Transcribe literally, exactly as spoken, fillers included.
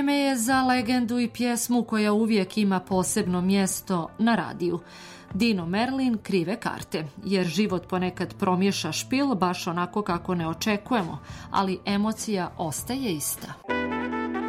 Vreme je za legendu i pjesmu koja uvijek ima posebno mjesto na radiju. Dino Merlin, Krive karte, jer život ponekad promješa špil baš onako kako ne očekujemo, ali emocija ostaje ista.